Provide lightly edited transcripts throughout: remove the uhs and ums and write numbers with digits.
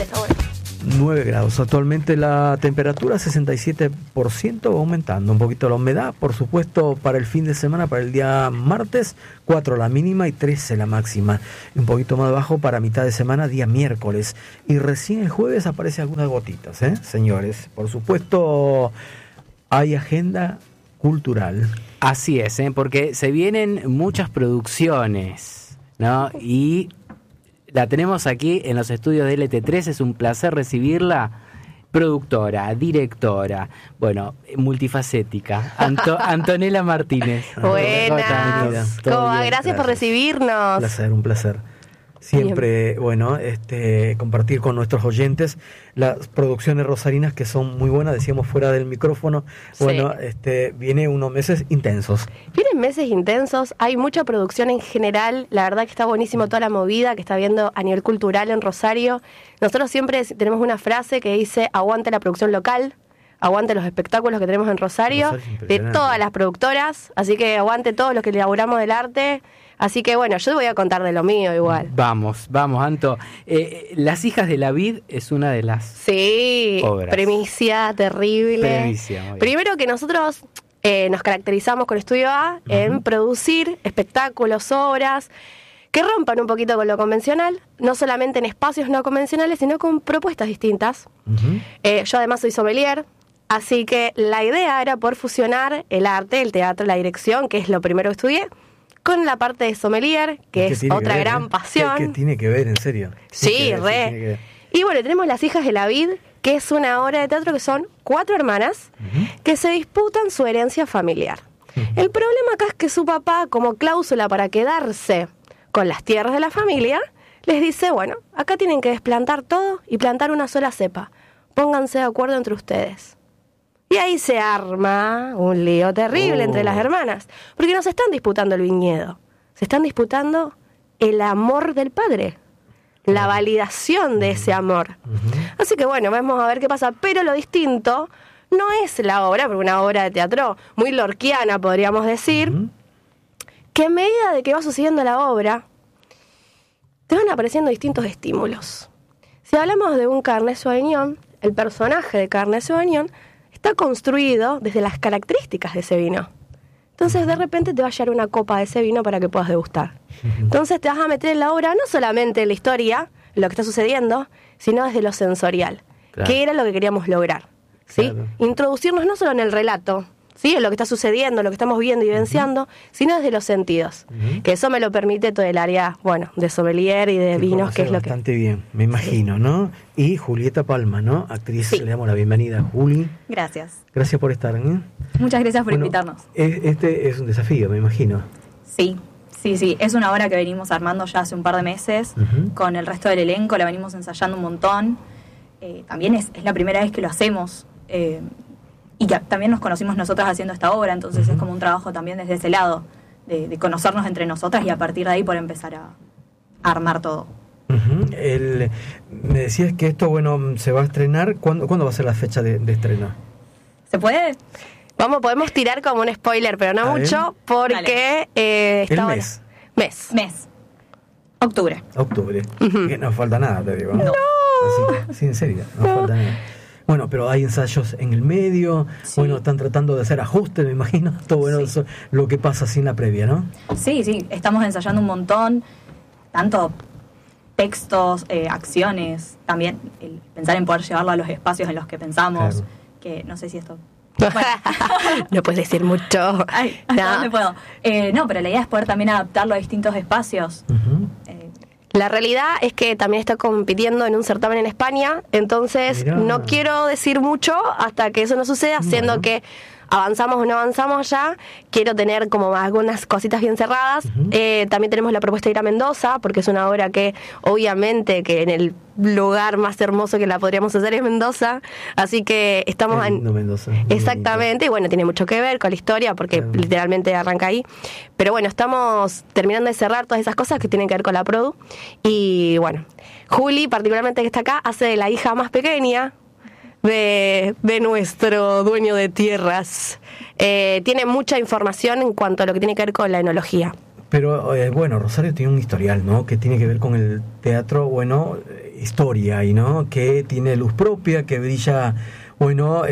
está bueno. 9 grados. Actualmente la temperatura 67%, aumentando un poquito la humedad. Por supuesto, para el fin de semana, para el día martes, 4 la mínima y 13 la máxima. Y un poquito más bajo para mitad de semana, día miércoles. Y recién el jueves aparecen algunas gotitas, señores. Por supuesto, hay agenda cultural. Así es, porque se vienen muchas producciones, ¿no? Y la tenemos aquí en los estudios de LT3, es un placer recibirla. Productora, directora, bueno, multifacética, Antonella Martínez. Buenas, ¿cómo va? Gracias por recibirnos. Un placer. Siempre, bueno, compartir con nuestros oyentes las producciones rosarinas que son muy buenas, decíamos fuera del micrófono. Bueno, viene unos meses intensos. Vienen meses intensos, hay mucha producción en general, la verdad que está buenísimo toda la movida que está viendo a nivel cultural en Rosario. Nosotros siempre tenemos una frase que dice, aguante la producción local, aguante los espectáculos que tenemos en Rosario de todas las productoras, así que aguante todos los que elaboramos del arte. Así que bueno, yo te voy a contar de lo mío igual. Vamos, Anto. Las hijas de la vid es una de las obras. Primicia terrible. Primero que nosotros nos caracterizamos con Estudio A en producir espectáculos, obras que rompan un poquito con lo convencional, no solamente en espacios no convencionales, sino con propuestas distintas. Yo además soy sommelier, así que la idea era poder fusionar el arte, el teatro, la dirección, que es lo primero que estudié, con la parte de sommelier, que es otra gran pasión. ¿Qué tiene que ver, en serio? Sí, re. Y bueno, tenemos Las hijas de la vid, que es una obra de teatro que son 4 hermanas que se disputan su herencia familiar. El problema acá es que su papá, como cláusula para quedarse con las tierras de la familia, les dice, bueno, acá tienen que desplantar todo y plantar una sola cepa. Pónganse de acuerdo entre ustedes. Y ahí se arma un lío terrible entre las hermanas, porque no se están disputando el viñedo, se están disputando el amor del padre, la validación de ese amor. Así que bueno, vamos a ver qué pasa, pero lo distinto no es la obra, porque una obra de teatro muy lorquiana podríamos decir, que en medida de que va sucediendo la obra, te van apareciendo distintos estímulos. Si hablamos de un Cabernet Sauvignon, el personaje de Cabernet Sauvignon está construido desde las características de ese vino. Entonces de repente te va a llegar una copa de ese vino para que puedas degustar. Entonces te vas a meter en la obra, no solamente en la historia, lo que está sucediendo, sino desde lo sensorial, que era lo que queríamos lograr, ¿sí? Introducirnos no solo en el relato, ¿sí? En lo que está sucediendo, lo que estamos viendo y vivenciando, sino desde los sentidos. Que eso me lo permite todo el área, bueno, de sommelier y de vinos, que es lo bastante bien, me imagino, ¿no? Y Julieta Palma, ¿no? Actriz, le damos la bienvenida a Juli. Gracias. Gracias por estar, Muchas gracias por invitarnos. Este es un desafío, me imagino. Sí. Es una obra que venimos armando ya hace un par de meses con el resto del elenco, la venimos ensayando un montón. También es la primera vez que lo hacemos. Y que también nos conocimos nosotras haciendo esta obra, entonces es como un trabajo también desde ese lado, de conocernos entre nosotras y a partir de ahí por empezar a armar todo. Me decías que esto, bueno, se va a estrenar. ¿Cuándo va a ser la fecha de estreno? ¿Se puede? Podemos tirar como un spoiler, pero no mucho, porque el mes. Octubre. Que no falta nada, te digo. No. Sí, en serio, no falta nada. Bueno, pero hay ensayos en el medio, bueno, están tratando de hacer ajustes, me imagino, todo bueno, eso, lo que pasa sin la previa, ¿no? Sí, estamos ensayando un montón, tanto textos, acciones, también el pensar en poder llevarlo a los espacios en los que pensamos, que no sé si esto... Bueno. No puedes decir mucho. Ay, ¿hasta dónde puedo? No, pero la idea es poder también adaptarlo a distintos espacios. La realidad es que también está compitiendo en un certamen en España, entonces no quiero decir mucho hasta que eso no suceda, siendo que avanzamos o no avanzamos ya, quiero tener como algunas cositas bien cerradas. También tenemos la propuesta de ir a Mendoza, porque es una obra que obviamente que en el lugar más hermoso que la podríamos hacer es Mendoza, así que estamos en Mendoza. Exactamente, y bueno, tiene mucho que ver con la historia, porque literalmente arranca ahí, pero bueno, estamos terminando de cerrar todas esas cosas que tienen que ver con la produ, y bueno, Juli, particularmente que está acá, hace de la hija más pequeña de nuestro dueño de tierras. Tiene mucha información en cuanto a lo que tiene que ver con la enología. Pero bueno, Rosario tiene un historial, ¿no? Que tiene que ver con el teatro, bueno, historia ahí, ¿no? Que tiene luz propia, que brilla, bueno,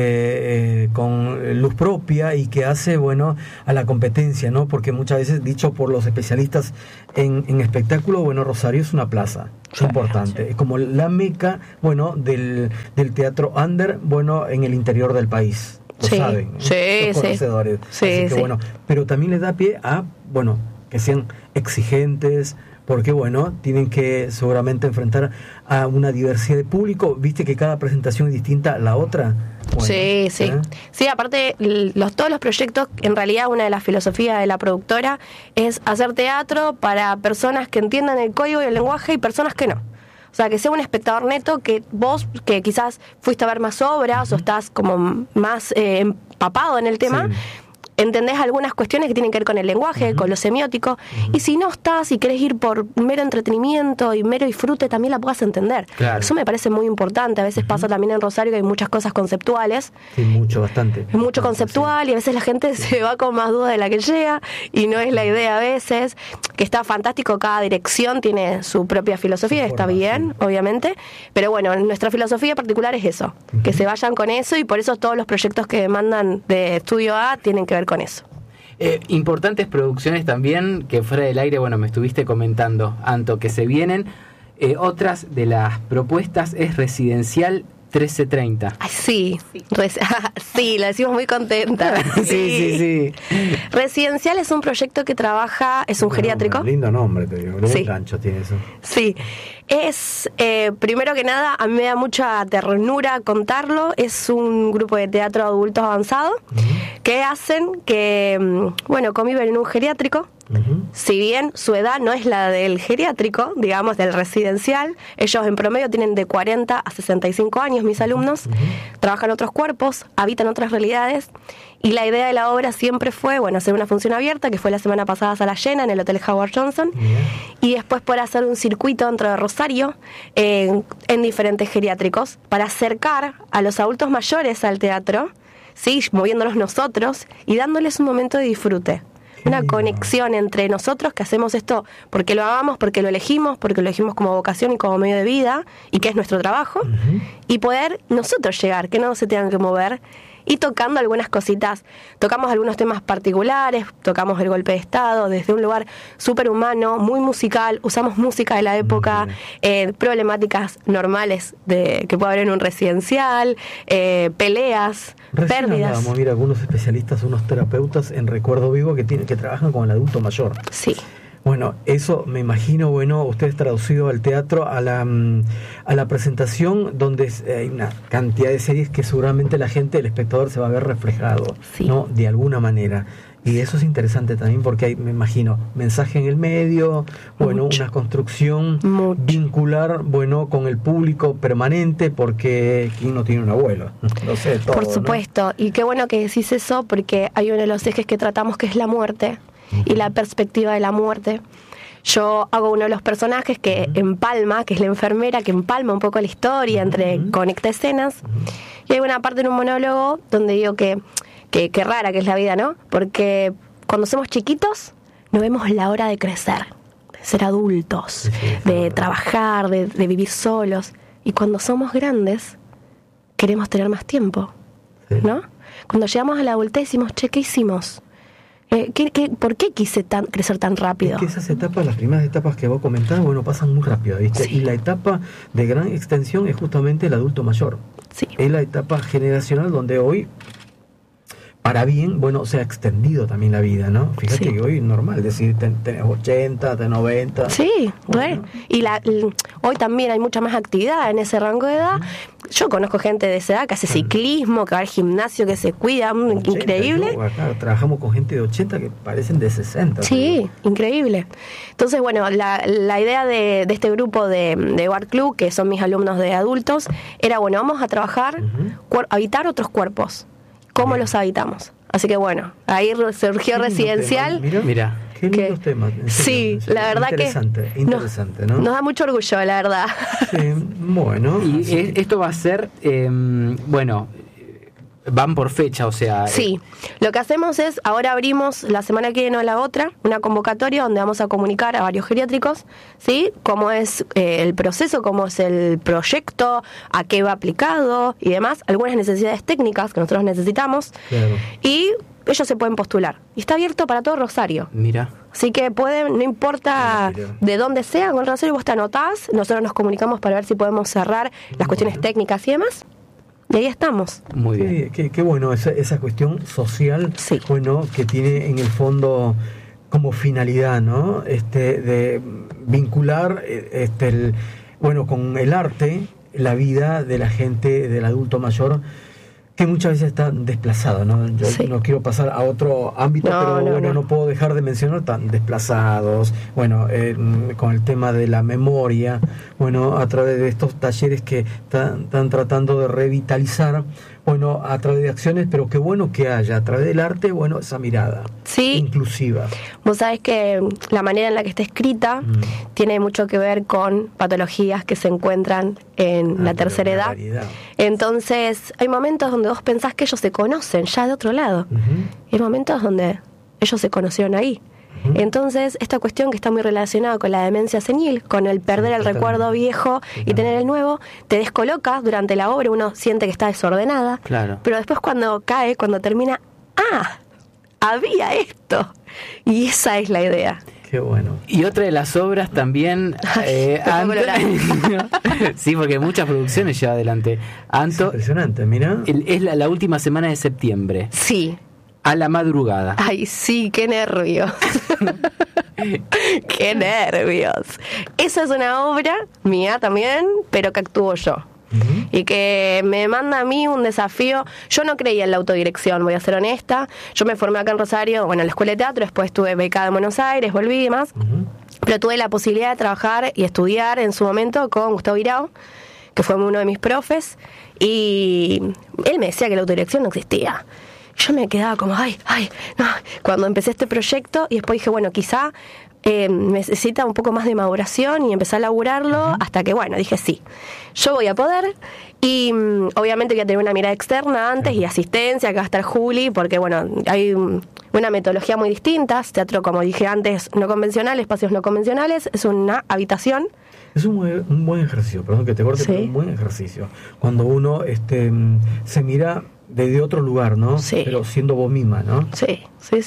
con luz propia y que hace, bueno, a la competencia, ¿no? Porque muchas veces, dicho por los especialistas en espectáculo, bueno, Rosario es una plaza importante, es como la meca, bueno, del teatro under, bueno, en el interior del país. Lo saben, los conocedores. Así que, bueno, pero también les da pie a, bueno, que sean exigentes, porque bueno, tienen que seguramente enfrentar a una diversidad de público. Viste que cada presentación es distinta a la otra. Bueno, sí, aparte todos los proyectos, en realidad una de las filosofías de la productora es hacer teatro para personas que entiendan el código y el lenguaje y personas que no. O sea, que sea un espectador neto, que vos, que quizás fuiste a ver más obras o estás como más empapado en el tema, entendés algunas cuestiones que tienen que ver con el lenguaje, con lo semiótico, y si no estás y querés ir por mero entretenimiento y mero disfrute, también la puedas entender. Claro. Eso me parece muy importante. A veces pasa también en Rosario que hay muchas cosas conceptuales. Sí, bastante. Es mucho conceptual y a veces la gente se va con más duda de la que llega y no es la idea a veces, que está fantástico, cada dirección tiene su propia filosofía, está bien, obviamente, pero bueno, nuestra filosofía particular es eso, que se vayan con eso y por eso todos los proyectos que demandan de Estudio A tienen que ver con eso. Importantes producciones también, que fuera del aire, bueno, me estuviste comentando, Anto, que se vienen. Otras de las propuestas es Residencial 1330. Ay, sí. Sí, la decimos muy contenta. Sí. Residencial es un proyecto que trabaja, es un geriátrico. Lindo nombre, te digo. Buen gancho tiene eso. Sí. Es, primero que nada, a mí me da mucha ternura contarlo. Es un grupo de teatro adultos avanzado que hacen que, bueno, conviven en un geriátrico. Si bien su edad no es la del geriátrico, digamos del residencial, ellos en promedio tienen de 40 a 65 años, mis alumnos, trabajan otros cuerpos, habitan otras realidades, y la idea de la obra siempre fue, bueno, hacer una función abierta, que fue la semana pasada a sala llena en el Hotel Howard Johnson, y después poder hacer un circuito dentro de Rosario en diferentes geriátricos para acercar a los adultos mayores al teatro, ¿sí? Moviéndolos nosotros y dándoles un momento de disfrute. Una conexión entre nosotros que hacemos esto porque lo amamos, porque lo elegimos como vocación y como medio de vida y que es nuestro trabajo, y poder nosotros llegar, que no se tengan que mover, y tocando algunas cositas. Tocamos algunos temas particulares, tocamos el golpe de Estado desde un lugar súper humano, muy musical, usamos música de la época, problemáticas normales que puede haber en un residencial, peleas, pérdidas. Vamos a ver algunos especialistas, unos terapeutas en Recuerdo Vivo que trabajan con el adulto mayor. Sí. Bueno, eso me imagino, bueno, ustedes traducido al teatro, a la presentación, donde hay una cantidad de series que seguramente la gente, el espectador, se va a ver reflejado, ¿no? De alguna manera. Y eso es interesante también porque hay, me imagino, mensaje en el medio, bueno, una construcción vincular, bueno, con el público permanente, porque ¿quién no tiene un abuelo? Lo sé todo, por supuesto, ¿no? Y qué bueno que decís eso, porque hay uno de los ejes que tratamos que es la muerte y la perspectiva de la muerte. Yo hago uno de los personajes que empalma, que es la enfermera, que empalma un poco la historia, conecta escenas, y hay una parte en un monólogo donde digo que rara que es la vida, ¿no? Porque cuando somos chiquitos no vemos la hora de crecer, de ser adultos, de trabajar, de vivir solos, y cuando somos grandes queremos tener más tiempo, ¿no? Cuando llegamos a la adultez decimos, che, ¿qué hicimos? ¿Por qué quise crecer tan rápido? Es que esas etapas, las primeras etapas que vos comentabas, bueno, pasan muy rápido, ¿viste? Sí. Y la etapa de gran extensión es justamente el adulto mayor. Sí. Es la etapa generacional donde hoy, para bien, bueno, se ha extendido también la vida, ¿no? Fíjate que hoy es normal decir, tenés 80, tenés 90. Sí, bueno. Y hoy también hay mucha más actividad en ese rango de edad. Yo conozco gente de esa edad que hace ciclismo, que va al gimnasio, que se cuida, 80, increíble. Acá trabajamos con gente de 80 que parecen de 60. Sí, increíble. Entonces, bueno, la idea de este grupo de Bar Club, que son mis alumnos de adultos, era, bueno, vamos a trabajar, habitar otros cuerpos. ¿Cómo los habitamos? Así que bueno, ahí surgió Residencial. Mira, qué lindos temas. Sí, la verdad interesante, ¿no? Nos da mucho orgullo, la verdad. Sí, bueno. Y esto va a ser, bueno, van por fecha, o sea... Sí, lo que hacemos es, ahora abrimos la semana que viene o la otra, una convocatoria donde vamos a comunicar a varios geriátricos, ¿sí? Cómo es el proceso, cómo es el proyecto, a qué va aplicado y demás, algunas necesidades técnicas que nosotros necesitamos, Claro. y ellos se pueden postular. Y está abierto para todo Rosario. Mira. Así que pueden, no importa Mira. de dónde sea, con Rosario vos te anotás, nosotros nos comunicamos para ver si podemos cerrar las cuestiones técnicas y demás. Y ahí estamos. Muy bien. Qué bueno esa cuestión social, Sí. bueno, que tiene en el fondo como finalidad, ¿no? De vincular con el arte la vida de la gente, del adulto mayor, que muchas veces está desplazado, ¿no? Yo Sí. no quiero pasar a otro ámbito, No, pero no, bueno, no. no puedo dejar de mencionar tan desplazados, bueno, con el tema de la memoria, bueno, a través de estos talleres que están tratando de revitalizar, bueno, a través de acciones, pero qué bueno que haya, a través del arte, bueno, esa mirada Sí. inclusiva. Vos sabés que la manera en la que está escrita tiene mucho que ver con patologías que se encuentran en la tercera edad. Variedad. Entonces, hay momentos donde vos pensás que ellos se conocen ya de otro lado. Ujú. Y hay momentos donde ellos se conocieron ahí. Entonces, esta cuestión que está muy relacionada con la demencia senil, con el perder el recuerdo viejo y tener el nuevo, te descoloca durante la obra, uno siente que está desordenada, Claro. pero después cuando cae, cuando termina, había esto. Y esa es la idea. Qué bueno. Y otra de las obras también... pongo sí, porque muchas producciones lleva adelante. Es Anto, impresionante, mira. es la última semana de septiembre, Sí. a la madrugada. Ay, sí, qué nervios. Qué nervios. Esa es una obra mía también, pero que actúo yo. Ujú. Y que me manda a mí un desafío. Yo no creía en la autodirección, voy a ser honesta. Yo me formé acá en Rosario, bueno, en la Escuela de Teatro, después estuve becada en Buenos Aires, volví y demás. Ujú. Pero tuve la posibilidad de trabajar y estudiar en su momento con Gustavo Irao, que fue uno de mis profes, y él me decía que la autodirección no existía. Yo me quedaba como, ay, no. Cuando empecé este proyecto, y después dije, bueno, quizá necesita un poco más de maduración, y empecé a laburarlo hasta que, bueno, dije, sí, yo voy a poder. Y obviamente voy a tener una mirada externa antes y asistencia, que va a estar Juli, porque, bueno, hay una metodología muy distinta. Teatro, como dije antes, no convencional, espacios no convencionales, es una habitación. Es un buen ejercicio, perdón que te corte, Sí. pero un buen ejercicio. Cuando uno se mira desde otro lugar, ¿no? Sí. Pero siendo vos misma, ¿no? Sí.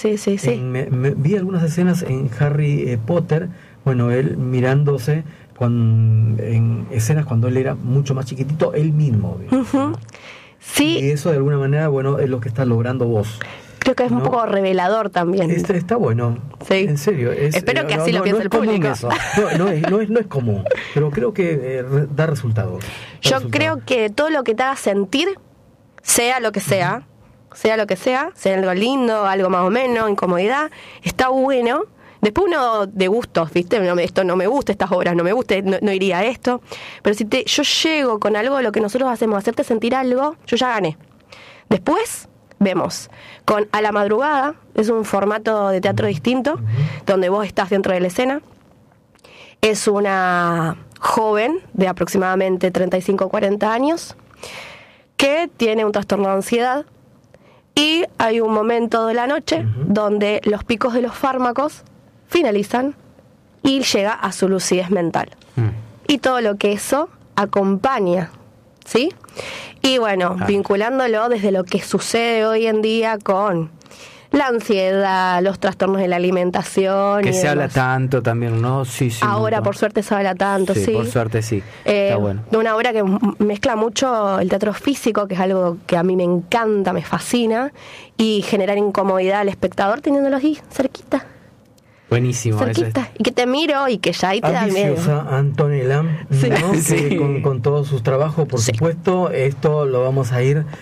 Me vi algunas escenas en Harry Potter, bueno, él mirándose en escenas cuando él era mucho más chiquitito, él mismo. ¿no? Sí, Y eso de alguna manera, bueno, es lo que estás logrando vos. creo que es un ¿no? poco revelador también. Está bueno. Sí. En serio. Espero que así lo piense es el común público. eso. No es común, pero creo que da resultados. Yo creo que todo lo que te haga sentir, sea lo que sea, sea algo lindo, algo más o menos, incomodidad, está bueno. Después uno de gustos, ¿viste? No, esto no me gusta, estas obras no me gusta, no iría a esto. Pero si yo llego con algo de lo que nosotros hacemos, hacerte sentir algo, yo ya gané. Después vemos. Con A la madrugada, es un formato de teatro distinto, donde vos estás dentro de la escena. Es una joven de aproximadamente 35 o 40 años que tiene un trastorno de ansiedad, y hay un momento de la noche donde los picos de los fármacos finalizan y llega a su lucidez mental. Y todo lo que eso acompaña, ¿sí? Y bueno, vinculándolo desde lo que sucede hoy en día con la ansiedad, los trastornos de la alimentación. Que y se habla demás. tanto también, ¿no? Sí, sí. Ahora, un por montón. suerte, se habla tanto, sí. Por suerte, sí. Está bueno. De una obra que mezcla mucho el teatro físico, que es algo que a mí me encanta, me fascina, y generar incomodidad al espectador teniéndolo ahí, cerquita. Buenísimo. Cerquita. Y que te miro y que ya ahí te da miedo. Ambiciosa Antonella, Sí. ¿no? Sí. Que con todos sus trabajos, por Sí. supuesto, esto lo vamos a ir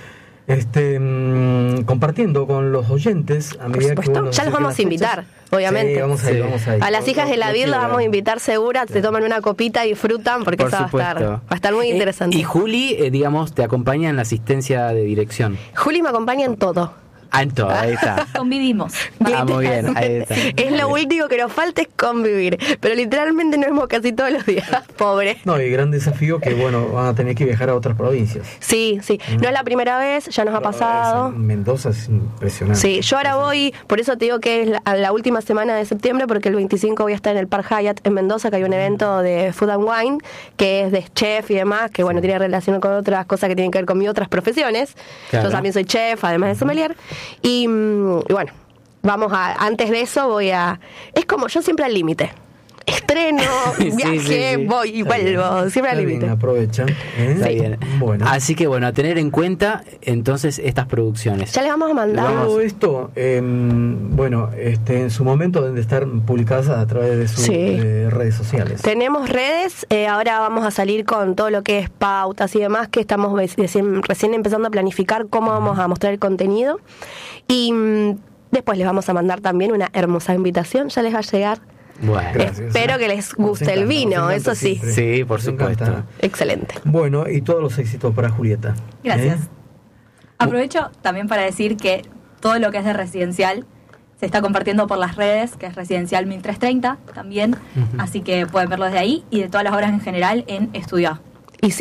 compartiendo con los oyentes a Por medida supuesto. que, bueno, Ya los se vamos a acerquen las invitar, fechas. obviamente. Sí, vamos a ir, Sí. vamos a ir. A las hijas de la vida las vamos a invitar segura, se toman una copita y disfrutan, porque Por eso supuesto. va a estar muy interesante. Y Juli, digamos, te acompaña en la asistencia de dirección. Juli me acompaña en todo. Anto, ahí está. Convivimos. Muy bien, ahí está. Es lo último que nos falta es convivir, pero literalmente nos vemos casi todos los días, pobre. No, y gran desafío que, bueno, van a tener que viajar a otras provincias. Sí, no es la primera vez, ya nos ha pasado. Mendoza es impresionante. Sí, yo ahora voy, por eso te digo que es la última semana de septiembre, porque el 25 voy a estar en el Park Hyatt en Mendoza, que hay un evento de Food and Wine, que es de chef y demás, que bueno, tiene relación con otras cosas que tienen que ver con mis otras profesiones. Claro. Yo también soy chef, además de sommelier. Y bueno, antes de eso voy a... Es como yo siempre al límite. Estreno, viaje, sí. voy y vuelvo, siempre al límite. Aprovechan. Está bien. Bueno. Así que bueno, a tener en cuenta entonces estas producciones. Ya les vamos a mandar. Todo esto, bueno, en su momento deben de estar publicadas a través de sus redes sociales. Tenemos redes, ahora vamos a salir con todo lo que es pautas y demás, que estamos recién empezando a planificar cómo vamos a mostrar el contenido. Y después les vamos a mandar también una hermosa invitación, ya les va a llegar. Bueno, Gracias. Espero que les guste el vino, eso sí. siempre. Sí, por Nos supuesto. encanta. Excelente. Bueno, y todos los éxitos para Julieta. Gracias. Aprovecho también para decir que todo lo que es de residencial se está compartiendo por las redes, que es Residencial 1330 también, así que pueden verlo desde ahí, y de todas las obras en general en Estudia. Y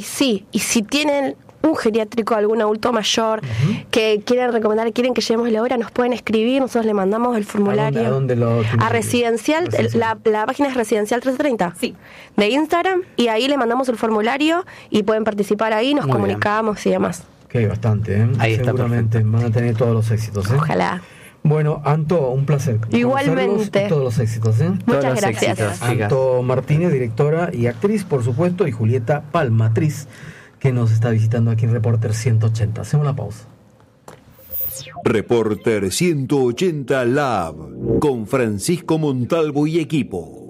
si tienen un geriátrico, algún adulto mayor que quieren recomendar, quieren que llevemos la obra, nos pueden escribir, nosotros le mandamos el formulario. ¿A dónde lo tienen? A Residencial, la página es Residencial 1330 Sí. de Instagram, y ahí le mandamos el formulario y pueden participar ahí, nos Muy comunicamos y demás. Que bastante, ¿eh? Ahí está, Seguramente van a tener todos los éxitos, ¿eh? Ojalá. Bueno, Anto, un placer. Igualmente. conocerlos y todos los éxitos, ¿eh? Todos Muchas los gracias. éxitos, chicas. Anto Martínez, directora y actriz, por supuesto, y Julieta Palmatriz, que nos está visitando aquí en Reporter 180. Hacemos la pausa. Reporter 180 Lab con Francisco Montalvo y equipo.